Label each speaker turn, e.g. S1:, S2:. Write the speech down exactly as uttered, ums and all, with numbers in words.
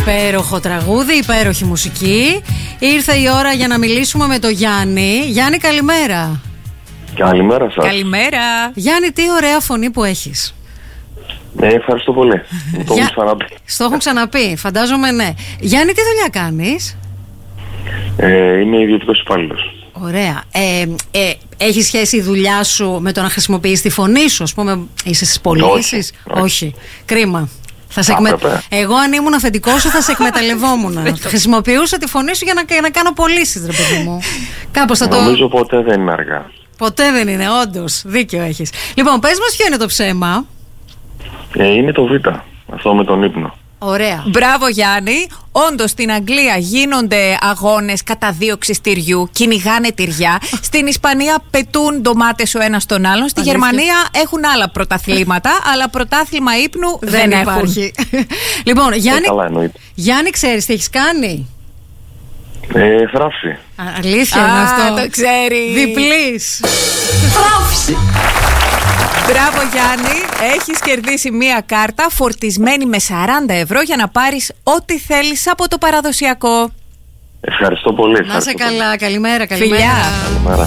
S1: Υπέροχο τραγούδι, υπέροχη μουσική. Ήρθε η ώρα για να μιλήσουμε με τον Γιάννη. Γιάννη, καλημέρα.
S2: Καλημέρα σας.
S3: Καλημέρα.
S1: Γιάννη, τι ωραία φωνή που έχεις.
S2: Ναι, ευχαριστώ πολύ. Μου το έχουν ξαναπεί.
S1: Στο έχουν ξαναπεί, φαντάζομαι, ναι. Γιάννη, τι δουλειά κάνεις?
S2: Ε, είμαι ιδιωτικός υπάλληλος.
S1: Ωραία. Ε, ε, έχει σχέση η δουλειά σου με το να χρησιμοποιείς τη φωνή σου? Ας πούμε, είσαι στις πωλήσεις?
S2: Όχι,
S1: Όχι. Κρίμα. Θα σε εκμε... Εγώ, αν ήμουν αφεντικό σου, θα σε εκμεταλλευόμουν. Χρησιμοποιούσα τη φωνή σου για να, για να κάνω πωλήσεις, ρε παιδί μου. Κάπως θα το...
S2: Νομίζω ποτέ δεν είναι αργά.
S1: Ποτέ δεν είναι, όντως. Δίκιο έχεις. Λοιπόν, πες μας ποιο είναι το ψέμα.
S2: Ε, είναι το Β. Αυτό με τον ύπνο.
S1: Ωραία.
S3: Μπράβο, Γιάννη. Όντως στην Αγγλία γίνονται αγώνες καταδίωξης τυριού, κυνηγάνε τυριά. Στην Ισπανία πετούν ντομάτες ο ένας στον άλλον. Στη
S1: Αλήθεια.
S3: Γερμανία έχουν άλλα πρωταθλήματα, αλλά πρωτάθλημα ύπνου
S1: Δεν,
S3: δεν,
S1: υπάρχει. Λοιπόν, Γιάννη,
S2: Ε, καλά εννοείται.
S1: Γιάννη, ξέρεις τι έχεις κάνει?
S2: Ε, θράψη.
S1: Α, αλήθεια
S3: Α,
S1: είναι αυτό?
S3: το ξέρει.
S1: Διπλής.
S3: Μπράβο, Γιάννη. Έχεις κερδίσει μία κάρτα φορτισμένη με σαράντα ευρώ για να πάρεις ό,τι θέλεις από το παραδοσιακό.
S2: Ευχαριστώ πολύ.
S1: Να σε
S2: ευχαριστώ πολύ.
S1: καλά. Καλημέρα, καλημέρα.
S3: Φιλιά.
S2: Καλημέρα.